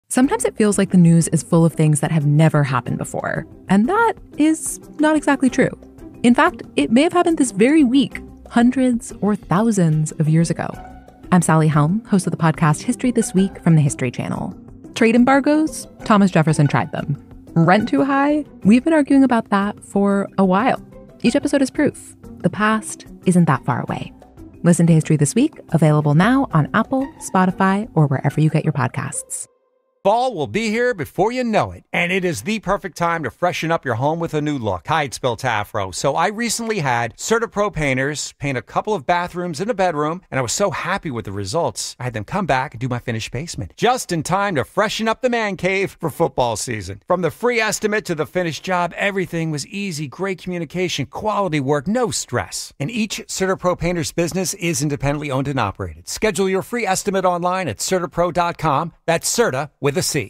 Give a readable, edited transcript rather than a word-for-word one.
Sometimes it feels like the news is full of things that have never happened before, and that is not exactly true. In fact, it may have happened this very week, hundreds or thousands of years ago. I'm Sally Helm, host of the podcast History This Week from the History Channel. Trade embargoes? Thomas Jefferson tried them. Rent too high? We've been arguing about that for a while. Each episode is proof. The past isn't that far away. Listen to History This Week, available now on Apple, Spotify, or wherever you get your podcasts. Fall will be here before you know it, and it is the perfect time to freshen up your home with a new look. Hi, it's Bill Tafro. So I recently had CertaPro painters paint a couple of bathrooms and a bedroom, and I was so happy with the results. I had them come back and do my finished basement, just in time to freshen up the man cave for football season. From the free estimate to the finished job, everything was easy, great communication, quality work, no stress. And each CertaPro painter's business is independently owned and operated. Schedule your free estimate online at CertaPro.com. That's Certa with a C.